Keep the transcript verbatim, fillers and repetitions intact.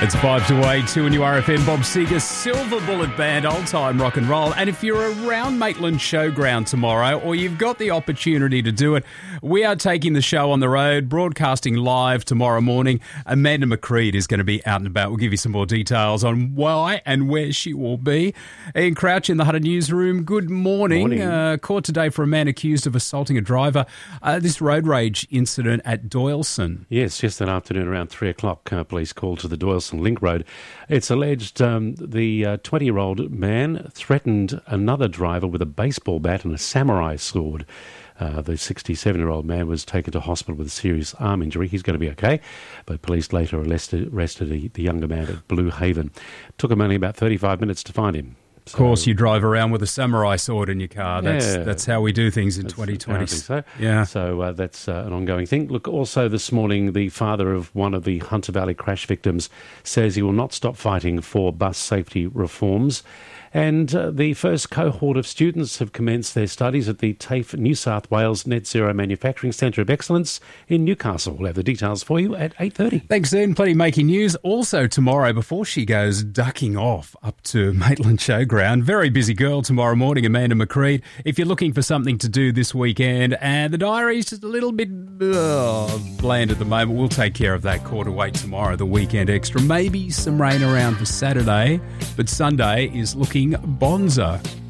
It's five to eight, two and you R F N, Bob Seger, Silver Bullet Band, old time rock and roll. And if you're around Maitland Showground tomorrow, or you've got the opportunity to do it, we are taking the show on the road, broadcasting live tomorrow morning. Amanda McCreed is going to be out and about. We'll give you some more details on why and where she will be. Ian Crouch in the Hutter Newsroom, good morning. Morning. Uh, court today for a man accused of assaulting a driver. Uh, this road rage incident at Doyleson. Yes, yesterday afternoon around three o'clock, uh, police called to the Doyleson Link Road. It's alleged um, the uh, twenty-year-old man threatened another driver with a baseball bat and a samurai sword. Uh, the sixty-seven-year-old man was taken to hospital with a serious arm injury. He's going to be okay, but police later arrested, arrested the, the younger man at Blue Haven. Took him only about thirty-five minutes to find him. Of course, you drive around with a samurai sword in your car. That's Yeah. that's how we do things in That's twenty twenty. apparently So, Yeah. so uh, that's uh, an ongoing thing. Look, also this morning, the father of one of the Hunter Valley crash victims says he will not stop fighting for bus safety reforms. And uh, the first cohort of students have commenced their studies at the TAFE New South Wales Net Zero Manufacturing Centre of Excellence in Newcastle. We'll have the details for you at eight thirty. Thanks, Ian. Plenty making news. Also tomorrow, before she goes ducking off up to Maitland Showground, very busy girl tomorrow morning, Amanda McCreed. If you're looking for something to do this weekend and the diary's just a little bit uh, bland at the moment, we'll take care of that. Quarter wait tomorrow, the weekend extra. Maybe some rain around for Saturday, but Sunday is looking bonzo.